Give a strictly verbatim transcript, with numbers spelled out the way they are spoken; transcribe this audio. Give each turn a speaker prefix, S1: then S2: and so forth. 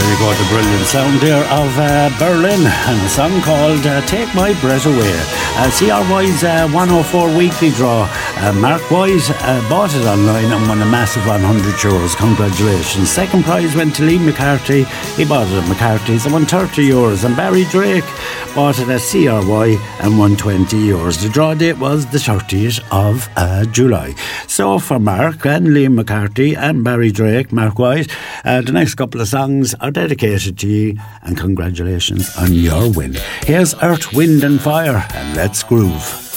S1: we go, the brilliant sound there of uh, Berlin, and a song called uh, Take My Breath Away. Uh, C R Y's uh, one oh four weekly draw. Uh, Mark Wise uh, bought it online and won a massive one hundred euros. Congratulations. Second prize went to Lee McCarthy. He bought it at McCarthy's and won thirty euros. And Barry Drake bought it at C R Y and won twenty euros. The draw date was the thirtieth of uh, July. So for Mark and Liam McCarthy and Barry Drake, Mark White, uh, the next couple of songs are dedicated to you, and congratulations on your win. Here's Earth, Wind and Fire, and let's groove.